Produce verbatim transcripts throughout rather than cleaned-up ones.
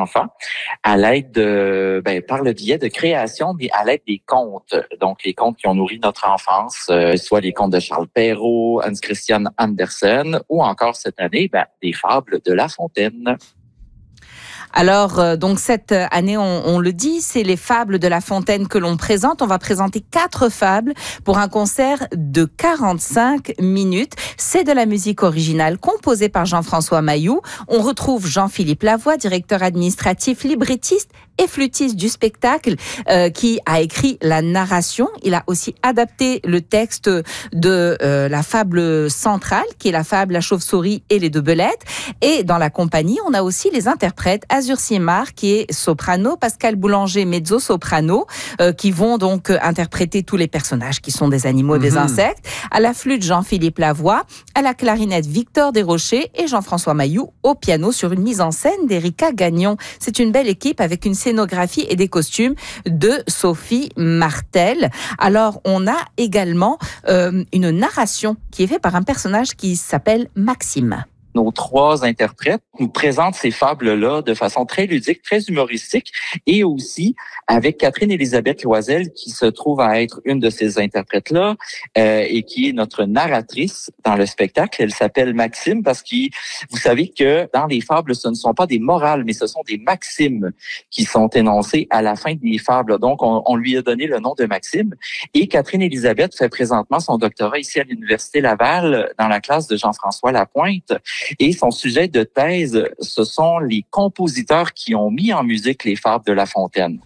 enfants à l'aide de, ben, par le biais de création, mais à l'aide des contes. Donc, les contes qui ont nourri notre enfance, euh, soit les contes de Charles Perrault, Hans Christian Andersen, ou encore cette année, ben, des fables de La Fontaine. Alors, euh, donc cette année, on, on le dit, c'est les fables de La Fontaine que l'on présente. On va présenter quatre fables pour un concert de quarante-cinq minutes. C'est de la musique originale composée par Jean-François Mailloux. On retrouve Jean-Philippe Lavoie, directeur administratif, librettiste et flûtiste du spectacle, euh, qui a écrit la narration. Il a aussi adapté le texte de euh, la fable centrale, qui est la fable La chauve-souris et les deux belettes. Et dans la compagnie, on a aussi les interprètes Azur Siemar, qui est soprano, Pascal Boulanger, mezzo-soprano, euh, qui vont donc euh, interpréter tous les personnages qui sont des animaux, mmh. des insectes. À la flûte, Jean-Philippe Lavoie. À la clarinette, Victor Desrochers et Jean-François Mailloux au piano sur une mise en scène d'Erika Gagnon. C'est une belle équipe avec une scénographie et des costumes de Sophie Martel. Alors, on a également euh, une narration qui est faite par un personnage qui s'appelle Maxime. Nos trois interprètes nous présentent ces fables-là de façon très ludique, très humoristique, et aussi avec Catherine-Élisabeth Loisel, qui se trouve à être une de ces interprètes-là, euh, et qui est notre narratrice dans le spectacle. Elle s'appelle Maxime parce que vous savez que dans les fables, ce ne sont pas des morales, mais ce sont des maximes qui sont énoncées à la fin des fables. Donc, on, on lui a donné le nom de Maxime. Et Catherine-Élisabeth fait présentement son doctorat ici à l'Université Laval dans la classe de Jean-François Lapointe. Et son sujet de thèse, ce sont les compositeurs qui ont mis en musique les fables de La Fontaine.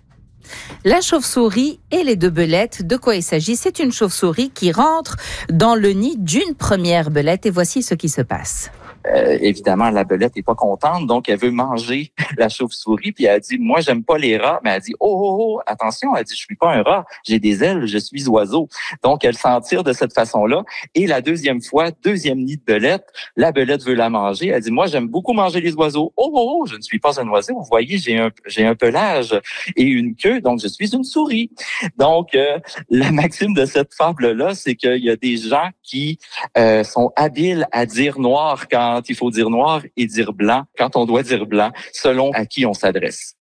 La chauve-souris et les deux belettes, de quoi il s'agit? C'est une chauve-souris qui rentre dans le nid d'une première belette et voici ce qui se passe. Euh, évidemment, la belette est pas contente, donc elle veut manger la chauve-souris, puis elle dit, moi, j'aime pas les rats, mais elle dit, oh, oh, oh, attention, elle dit, je suis pas un rat, j'ai des ailes, je suis oiseau. Donc, elle s'en tire de cette façon-là. Et la deuxième fois, deuxième nid de belette, la belette veut la manger, elle dit, moi, j'aime beaucoup manger les oiseaux. Oh, oh, oh, je ne suis pas un oiseau, vous voyez, j'ai un, j'ai un pelage et une queue, donc je suis une souris. Donc, euh, la maxime de cette fable-là, c'est qu'il y a des gens qui euh, sont habiles à dire noir quand il faut dire noir et dire blanc quand on doit dire blanc, selon à qui on s'adresse.